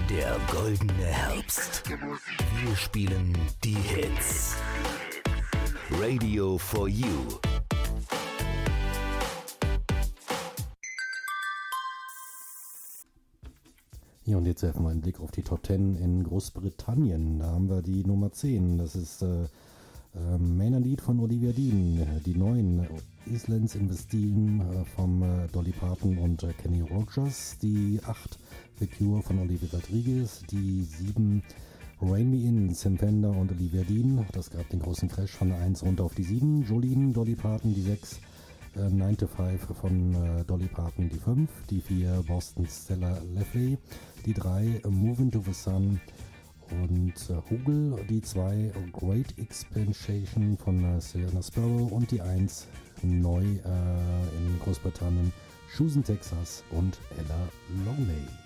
Der goldene Herbst. Wir spielen die Hits. Radio for You. Ja, und jetzt werfen wir einen Blick auf die Top 10 in Großbritannien. Da haben wir die Nummer 10. Das ist Maynard Lied von Olivia Dean. Die 9 Islands in the Steam von Dolly Parton und Kenny Rogers. Die 8 The Cure von Olivia Rodriguez. Die 7 Rain Me In, Sam Fender und Olivia Dean. Das gab den großen Crash von der 1 runter auf die 7. Jolene, Dolly Parton, die 6. 9 to 5 von Dolly Parton, die 5. Die 4 Boston Stella Lively. Die 3 Move Into the Sun und Hugel. Die 2 Great Expansion von Selena Sparrow. Und die 1 neu in Großbritannien Shoes in Texas und Ella Longley.